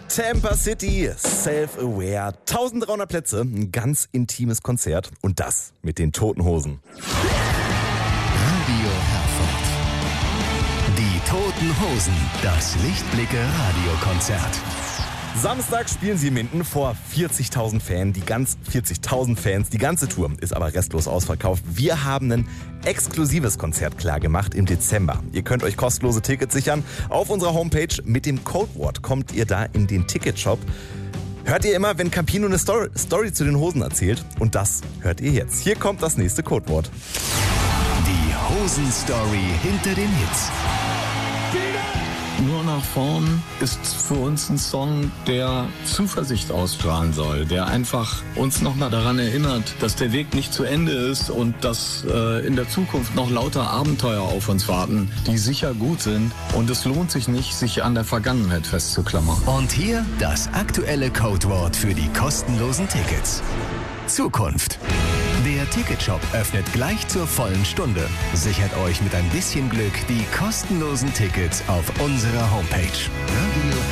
Tampa City, Self-Aware, 1300 Plätze, ein ganz intimes Konzert und das mit den Toten Hosen. Radio Herford. Die Toten Hosen, das Lichtblicke Radiokonzert. Samstag spielen sie in Minden vor 40.000 Fans. Die ganze Tour ist aber restlos ausverkauft. Wir haben ein exklusives Konzert klargemacht im Dezember. Ihr könnt euch kostenlose Tickets sichern. Auf unserer Homepage mit dem Codewort kommt ihr da in den Ticketshop. Hört ihr immer, wenn Campino eine Story zu den Hosen erzählt? Und das hört ihr jetzt. Hier kommt das nächste Codewort. Die Hosen-Story hinter den Hits. Nur nach vorn ist für uns ein Song, der Zuversicht ausstrahlen soll, der einfach uns nochmal daran erinnert, dass der Weg nicht zu Ende ist und dass in der Zukunft noch lauter Abenteuer auf uns warten, die sicher gut sind und es lohnt sich nicht, sich an der Vergangenheit festzuklammern. Und hier das aktuelle Codewort für die kostenlosen Tickets. Zukunft. Der Ticketshop öffnet gleich zur vollen Stunde. Sichert euch mit ein bisschen Glück die kostenlosen Tickets auf unserer Homepage. Radio